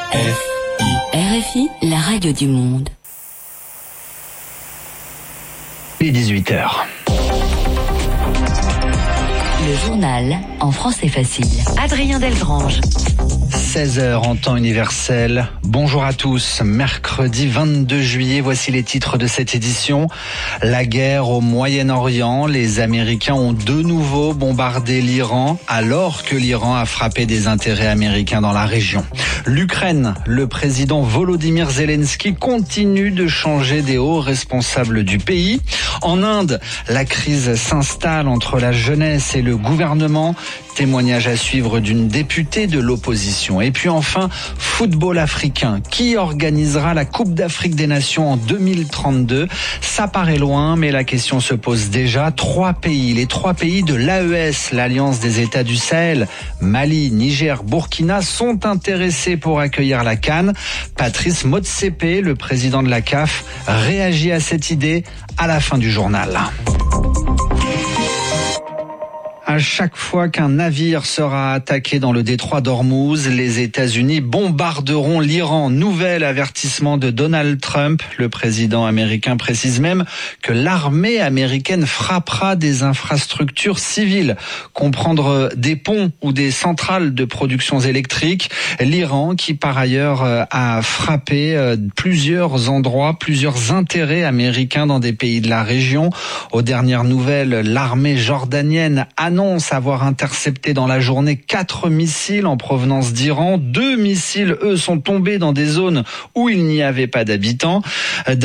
RFI, la radio du monde. Il est 18h. Le journal en français facile. Adrien Delgrange. 16h en temps universel. Bonjour à tous. Mercredi 22 juillet, voici les titres de cette édition. La guerre au Moyen-Orient. Les Américains ont de nouveau bombardé l'Iran alors que l'Iran a frappé des intérêts américains dans la région. L'Ukraine, le président Volodymyr Zelensky continue de changer des hauts responsables du pays. En Inde, la crise s'installe entre la jeunesse et le gouvernement. Témoignage à suivre d'une députée de l'opposition. Et puis enfin, football africain. Qui organisera la Coupe d'Afrique des Nations en 2032 ? Ça paraît loin, mais la question se pose déjà. Les trois pays de l'AES, l'Alliance des États du Sahel, Mali, Niger, Burkina, sont intéressés pour accueillir la CAN. Patrice Motsepe, le président de la CAF, réagit à cette idée à la fin du journal. À chaque fois qu'un navire sera attaqué dans le détroit d'Ormuz, les États-Unis bombarderont l'Iran. Nouvel avertissement de Donald Trump. Le président américain précise même que l'armée américaine frappera des infrastructures civiles, comprendre des ponts ou des centrales de production électrique. L'Iran qui par ailleurs a frappé plusieurs endroits, plusieurs intérêts américains dans des pays de la région. Aux dernières nouvelles, l'armée jordanienne annonce avoir intercepté dans la journée 4 missiles en provenance d'Iran. 2 missiles, eux, sont tombés dans des zones où il n'y avait pas d'habitants.